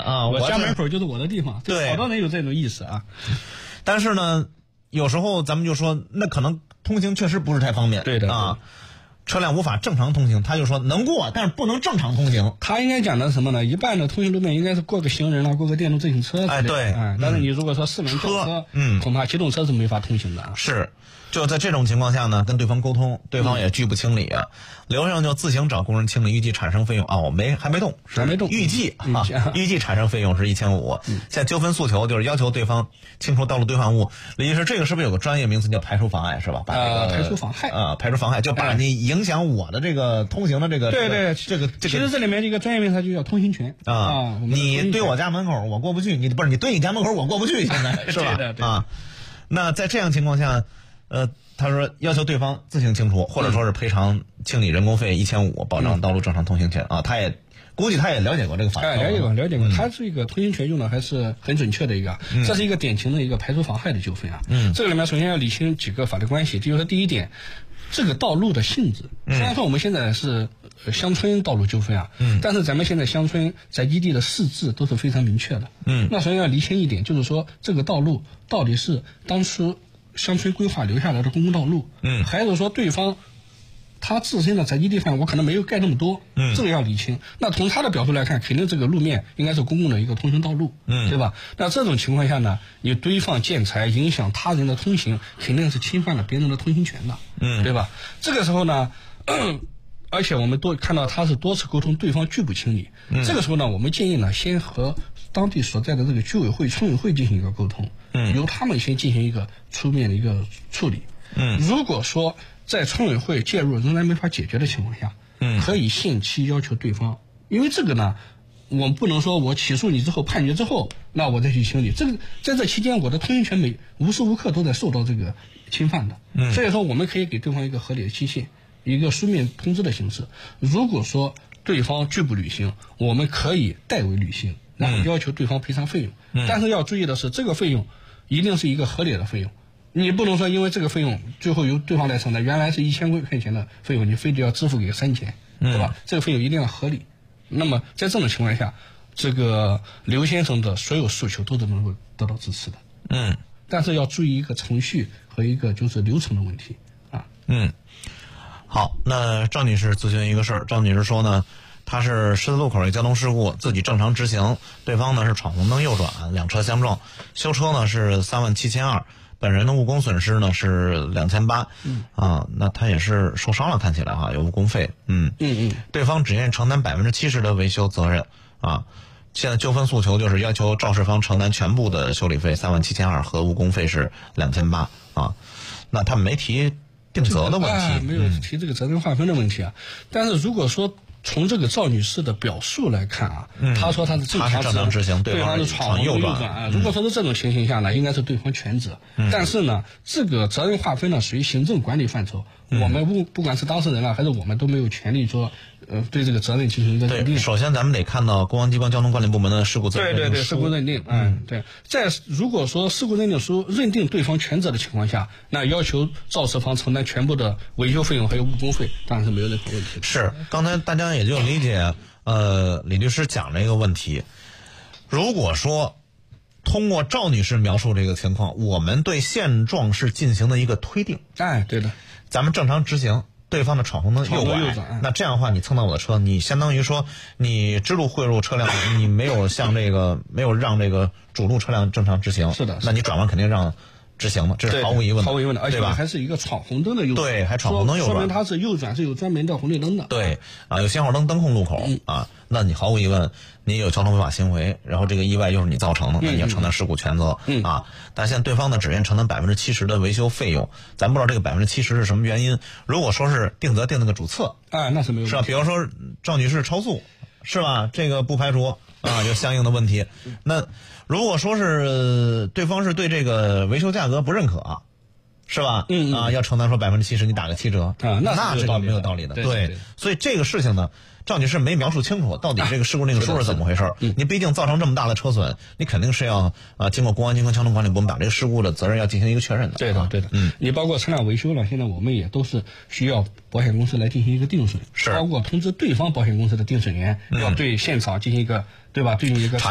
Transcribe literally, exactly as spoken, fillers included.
啊， 我家门口就是我的地方， 对， 好多人有这种意识啊。 但是呢，有时候咱们就说，那可能通行确实不是太方便， 对的啊。车辆无法正常通行，他就说能过，但是不能正常通行。 他应该讲的是什么呢？一般的通行路面应该是过个行人啊，过个电动自行车之类的。 哎，对， 哎，但是你如果说四轮轿车，嗯，恐怕机动车是没法通行的啊。 是，就在这种情况下呢，跟对方沟通，对方也拒不清理，嗯、刘先生就自行找工人清理，预计产生费用啊，我、哦、没还没动， 还没动， 预计啊，预计产生费用是一千五。现在纠纷诉求就是要求对方清除道路堆放物。李律师，这个是不是有个专业名词叫排除妨碍，是吧？把这个、 呃、排除妨害啊，排除妨害，就把你影响我的这个通行的这个对对这个这个。 其实这里面这个专业名词就叫通行权啊。 啊， 你堆我家门口我过不去，你不是你堆你家门口我过不去，现在是吧？ 对的啊，那在这样情况下，呃，他说要求对方自行清除，或者说是赔偿清理人工费一千五，保障道路正常通行权啊。他也估计他也了解过这个法律， 哎，了解过，了解过。他这个通行权用的还是很准确的一个，嗯、这是一个典型的一个排除妨害的纠纷啊。嗯，这个里面首先要理清几个法律关系，就是说第一点，这个道路的性质，虽然说我们现在是乡村道路纠纷啊，嗯，但是咱们现在乡村宅基地的市制都是非常明确的，嗯，那首先要理清一点，就是说这个道路到底是当初乡村规划留下来的公共道路，嗯，还是说对方他自身的宅基地范围我可能没有盖那么多，嗯，这个要理清。那从他的表述来看，肯定这个路面应该是公共的一个通行道路，嗯，对吧？那这种情况下呢，你堆放建材影响他人的通行，肯定是侵犯了别人的通行权的，嗯，对吧？这个时候呢，而且我们多看到他是多次沟通，对方拒不清理，嗯，这个时候呢，我们建议呢，先和当地所在的这个居委会、村委会进行一个沟通，嗯，由他们先进行一个出面的一个处理，嗯，如果说在村委会介入仍然没法解决的情况下，嗯，可以限期要求对方，因为这个呢，我们不能说我起诉你之后判决之后，那我再去清理，这个在这期间我的通行权每无时无刻都在受到这个侵犯的，嗯，所以说我们可以给对方一个合理的期限，一个书面通知的形式。如果说对方拒不履行，我们可以代为履行，然后要求对方赔偿费用，嗯，但是要注意的是，这个费用一定是一个合理的费用。你不能说因为这个费用最后由对方来承担，原来是一千块钱的费用，你非得要支付给三千，对吧？这个费用一定要合理。那么在这种情况下，这个刘先生的所有诉求都是能够得到支持的。嗯，但是要注意一个程序和一个就是流程的问题啊。 嗯，好，那赵女士咨询一个事儿，赵女士说呢，她是十字路口一交通事故，自己正常直行，对方呢是闯红灯右转，两车相撞，修车呢是三万七千二。本人的误工损失呢是两千八，嗯啊，那他也是受伤了，看起来哈有误工费，嗯嗯嗯，对方只愿承担百分之七十的维修责任啊。现在纠纷诉求就是要求肇事方承担全部的修理费三万七千二和误工费是两千八啊。那他们没提定责的问题， 啊、没有提这个责任划分的问题啊。嗯、但是如果说从这个赵女士的表述来看啊，嗯、她说她是正常执行， 对方是闯红灯右转啊。如果说是这种情形下呢，应该是对方全责。嗯、但是呢，这个责任划分呢属于行政管理范畴，嗯、我们不不管是当事人啊，还是我们都没有权利说，呃，对这个责任进行一个认定。 首先咱们得看到公安机关交通管理部门的事故责任对对对，事故认定，嗯，对。在如果说事故认定书认定对方全责的情况下，那要求肇事方承担全部的维修费用还有误工费，当然是没有任何问题的。 是，刚才大家也就理解，呃，李律师讲这个问题。如果说通过赵女士描述这个情况，我们对现状是进行的一个推定。 哎，对的， 咱们正常执行。对方的闯红灯右拐，那这样的话，你蹭到我的车，你相当于说你支路汇入车辆，你没有向这个没有让这个主路车辆正常直行， 是的， 那你转弯肯定让直行的，这是毫无疑问的， 毫无疑问的，而且还是一个闯红灯的右转， 对，还闯红灯右转， 说明它是右转是有专门的红绿灯的， 对啊，有信号灯灯控路口、嗯、啊，那你毫无疑问，你有交通违法行为，然后这个意外又是你造成的，那你要承担事故全责、嗯、啊。但现在对方呢只愿承担百分之七十的维修费用，咱不知道这个百分之七十是什么原因。如果说是定责定那个主次， 啊，那是没有问题， 是吧？比方说赵女士超速，是吧？这个不排除啊有相应的问题。那如果说是对方是对这个维修价格不认可，是吧？嗯啊，要承担说百分之七十，你打个七折啊，那那这个没有道理的。 对，对对所以这个事情呢，赵女士没描述清楚到底这个事故那个书是怎么回事。嗯，你毕竟造成这么大的车损，你肯定是要啊经过公安机关交通管理部门把这个事故的责任要进行一个确认的。 对的，对的。嗯，你包括车辆维修了，现在我们也都是需要保险公司来进行一个定损， 是包括通知对方保险公司的定损员、嗯、要对现场进行一个对吧，进行一个